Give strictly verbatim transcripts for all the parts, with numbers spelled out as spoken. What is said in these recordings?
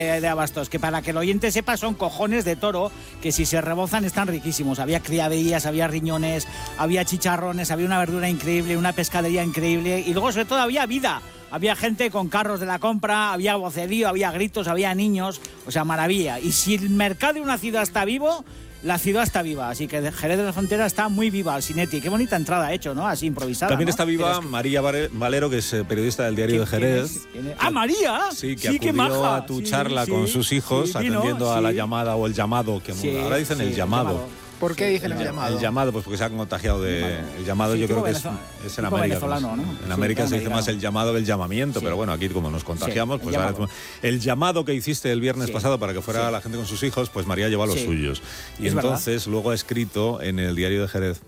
de Abastos, que para que el oyente sepa son cojones de toro que si se rebozan están riquísimos. Había criadillas, había riñones, había chicharrones, había una verdura increíble, una pescadería increíble y luego sobre todo había vida. Había gente con carros de la compra, había vocerío, había gritos, había niños, o sea, maravilla. Y si el mercado de una ciudad está vivo, la ciudad está viva, así que Jerez de la Frontera está muy viva, Alcinetti. Qué bonita entrada ha hecho, ¿no? Así improvisada. También ¿no? está viva que... María Valero, que es periodista del Diario de Jerez. ¿Quién es? ¿Quién es? ¡Ah, María! Sí, que sí, acudió maja. a tu sí, charla sí, con sus hijos, sí, atendiendo ¿no? a sí. la llamada o el llamado, que sí, ahora dicen sí, el llamado. El llamado. ¿Por qué dicen el, el llamado? El llamado, pues porque se han contagiado de... El llamado sí, yo creo que es, es en América. Venezolano, ¿no? En América sí, se dice americano. más el llamado que el llamamiento, sí. pero bueno, aquí como nos contagiamos, sí, pues el ahora llamado. el llamado que hiciste el viernes sí. pasado para que fuera sí. la gente con sus hijos, pues María lleva los sí. suyos. Y es entonces verdad. luego ha escrito en el Diario de Jerez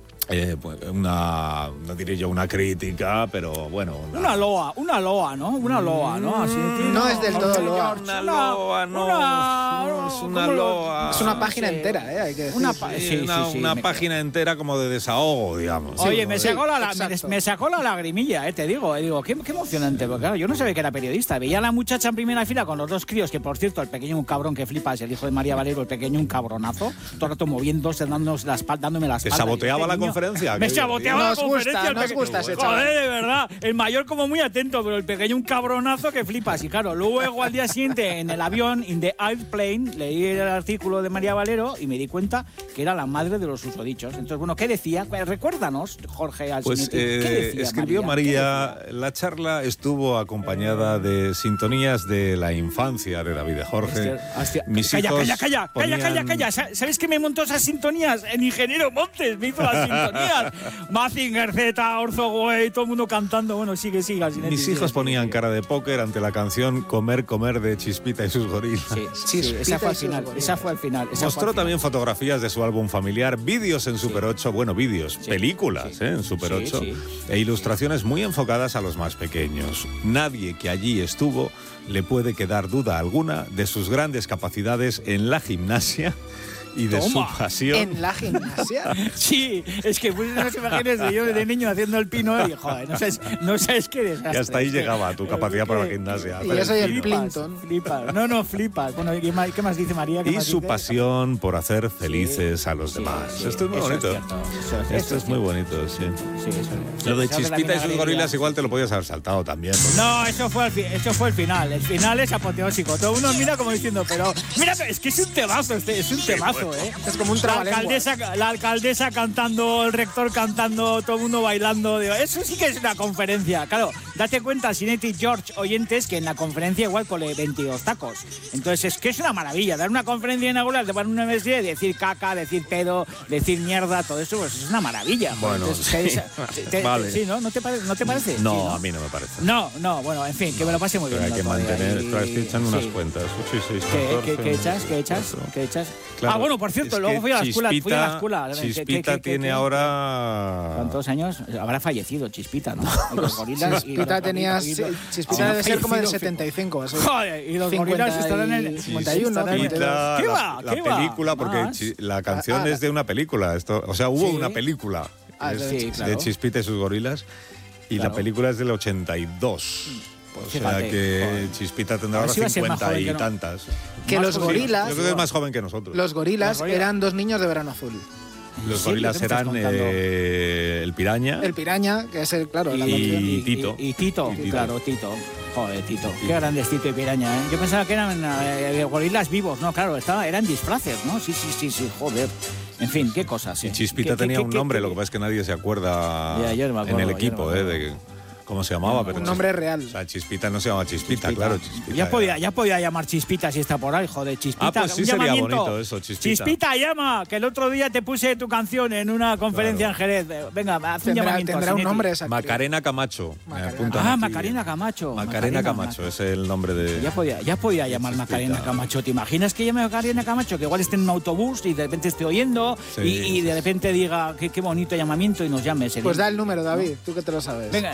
Eh, pues una, no diré yo una crítica, pero bueno. Una, una loa, una loa, ¿no? Una loa, ¿no? Así, no, no es del todo loa. Una loa, no. Una, no es una loa. Es una página sí. entera, ¿eh? Hay que decir. Una, sí, pa- Sí, sí, una, sí, sí, una me página creo. entera como de desahogo, digamos. Oye, Sí, me, sí, sacó la, me, exacto. me sacó la lagrimilla, eh, te digo. Eh, digo, qué, qué emocionante, porque claro, yo no sabía que era periodista. Veía a la muchacha en primera fila con los dos críos, que por cierto, el pequeño un cabrón que flipas, el hijo de María Valero, el pequeño un cabronazo, todo el rato moviéndose, dándonos la espalda, dándome la ¿Te espalda. saboteaba Este la niño, conferencia? Me Qué saboteaba la Nos gusta, conferencia. el nos peque- gusta ese chaval. Joder, de verdad. El mayor como muy atento, pero el pequeño un cabronazo que flipas. Y claro, luego al día siguiente en el avión, in the airplane, leí el artículo de María Valero y me di cuenta que era la madre de los susodichos. Entonces, bueno, ¿qué decía? Recuérdanos, Jorge Pues Alcinetti. eh, ¿Qué decía escribió María? María, la charla estuvo acompañada de sintonías de la infancia de David de Jorge. Hostia, hostia. Mis calla, hijos calla, calla, ponían... calla, calla, calla. ¿Sabes qué me montó esas sintonías? El ingeniero Montes me hizo las sintonías. Mazinger Z, Orzo Güey, todo el mundo cantando. Bueno, sigue, sigue. Alcinetti, Mis sigue, hijos sigue, ponían sigue. cara de póker ante la canción Comer, Comer de Chispita y sus gorilas. Sí, sí, sí, esa fue al final. Esa fue al final. esa Mostró fue al final. también fotografías de su álbum familiar, vídeos en Super ocho, bueno, vídeos, Sí, películas sí, ¿eh? en Super sí, ocho, sí, e ilustraciones muy enfocadas a los más pequeños. Nadie que allí estuvo le puede quedar duda alguna de sus grandes capacidades en la gimnasia y de Toma. su pasión. En la gimnasia. Sí, es que puse unas imágenes de yo de niño haciendo el pino y joder, no sabes, no sabes qué desastre. Y hasta ahí Es que- llegaba tu capacidad para la gimnasia. Y yo soy el Flipas, Plinton. flipas. No, no, flipas. Bueno, ¿qué más, qué más dice María? ¿Qué Y más su dice? pasión por hacer felices a los Sí, demás. sí, Esto es muy eso bonito. cierto, eso- Esto eso es muy bonito, sí. Sí, eso es. Lo de Eso de la Chispita y sus vinagrería. gorilas igual te lo podías haber saltado también. porque- No, eso fue, el fi- eso fue el final. El final es apoteósico. Todo uno mira como diciendo, pero mira, es que es un temazo, este, es un temazo, ¿eh? Es como un La trabalenguas. alcaldesa, la alcaldesa cantando, el rector cantando, todo el mundo bailando. Digo, eso sí que es una conferencia. Claro, date cuenta, Sinetti, George, oyentes, que en la conferencia igual cole veintidós tacos. Entonces, es que es una maravilla. Dar una conferencia inaugural de una universidad, decir caca, decir pedo, decir mierda, todo eso, pues es una maravilla. Bueno, Entonces, sí. te- te- Vale. Sí, ¿no? ¿No te, pare- ¿no te parece? No, Sí, a mí no me parece. No, no, bueno, en fin, que me lo pase muy Pero bien. hay que el otro día mantener, y- pero estoy echando unas sí. cuentas. ocho y seis, ¿Qué, catorce, qué, qué echas? ¿Qué echas? cuatro. ¿Qué echas? Claro, ah, bueno, por cierto, es luego que fui a la escuela. Fui a la Chispita- escuela. ¿Qué- Chispita qué- qué- tiene qué- ahora... ¿Cuántos años? Habrá fallecido Chispita, ¿no? Y los gorilas. y Chispita los- tenía. y- y- Chispita Ah, debe ser como del fallecido, setenta y cinco. Eso. Joder, y los gorilas estarán en el cincuenta y uno, estarán en el- Chispita, ¿Qué la, va? la ¿Qué va? película, porque Más. chi- la canción Ah, ah, es de una película. Esto, o sea, hubo Sí. una película Ah, es sí, de claro. Chispita y sus gorilas, y Claro. la película es del ochenta y dos. O sea Fíjate, que joder. Chispita tendrá A ver ahora si va a ser más cincuenta joven y que no. tantas. Que Más los joven. gorilas. Yo creo que es más joven que nosotros. Los gorilas Los gorilas. eran dos niños de verano azul. Los Sí, gorilas ¿qué me estás eran contando? eh, el piraña. El piraña, que es el, claro, la Y- canción. Y, Tito. Y, y Tito, Y Tito. claro, Tito. Joder, Tito. Qué grandes Tito y Piraña, ¿eh? Yo pensaba que eran eh, gorilas vivos, ¿no? Claro, estaba, eran disfraces, ¿no? Sí, sí, sí, sí, joder. En fin, qué cosas. Y ¿eh? Chispita ¿Qué- qué- tenía qué- un qué- nombre, qué- lo que pasa es que nadie se acuerda Ya, yo no me acuerdo, en el yo no equipo, me ¿eh? acuerdo. De cómo se llamaba, pero Un Chis- nombre real. O sea, Chispita no se llama Chispita, Chispita. claro. Chispita Ya era- podía, ya podía llamar Chispita si está por ahí, joder, Chispita. Ah, pues sí un sería llamamiento. bonito eso, Chispita. Chispita, llama, que el otro día te puse tu canción en una conferencia Claro. en Jerez. Venga, haz un Tendrá, llamamiento. tendrá un Sinetti. nombre esa actriz. Macarena Camacho. me Macarena. apuntan Ah, aquí. Macarena Camacho. Macarena Camacho es el nombre de... Ya podía, ya podía llamar Chispita. Macarena Camacho. ¿Te imaginas que llame Macarena Camacho? Que igual esté en un autobús y de repente esté oyendo Sí. y, y de repente diga qué, qué bonito llamamiento y nos llame. Sería- Pues da el número, David, tú que te lo sabes. Venga, yo no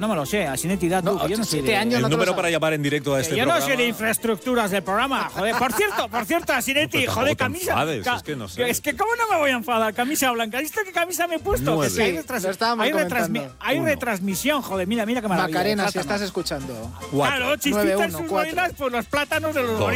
no me lo sé. Asinetti, da tú, No, que yo no soy siete de... años. El no te lo número sabes. para llamar en directo a Que este yo programa. no soy de infraestructuras del programa, joder. Por cierto, por cierto, Asinetti, No, pero joder, tampoco te camisa... enfades, ca- es que no sé. Es que cómo no me voy a enfadar, camisa blanca. ¿Has visto qué camisa me he puesto? Nueve. Que sí, hay, Sí, retras- lo estábamos hay, retransmi- comentando. hay Uno. retransmisión, joder. Mira, mira qué maravilla. Macarena, de si estás plátanos. escuchando. Cuatro. Claro, chispitas nueve uno, sus cuatro. bolinas por los plátanos de los Dos.